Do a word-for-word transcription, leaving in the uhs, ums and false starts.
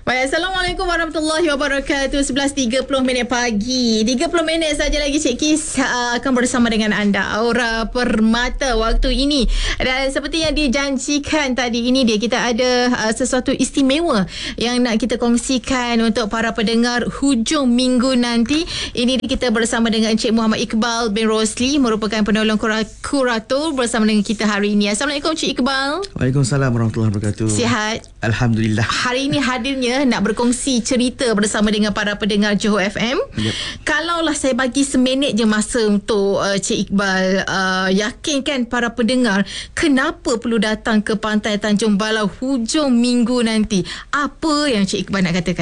Baik, Assalamualaikum warahmatullahi wabarakatuh. sebelas tiga puluh minit pagi. tiga puluh minit saja lagi Cik Kis uh, akan bersama dengan anda. Aura Permata waktu ini. Dan seperti yang dijanjikan tadi, ini dia kita ada uh, sesuatu istimewa yang nak kita kongsikan untuk para pendengar hujung minggu nanti. Ini dia kita bersama dengan Encik Muhammad Iqbal bin Rosli, merupakan penolong kura- kurator bersama dengan kita hari ini. Assalamualaikum Cik Iqbal. Waalaikumsalam warahmatullahi wabarakatuh. Sihat? Alhamdulillah. Hari ini hadirnya nak berkongsi cerita bersama dengan para pendengar Johor F M. Yep. Kalaulah saya bagi seminit je masa untuk uh, Cik Iqbal uh, yakinkan para pendengar kenapa perlu datang ke Pantai Tanjung Balau hujung minggu nanti. Apa yang Cik Iqbal nak katakan?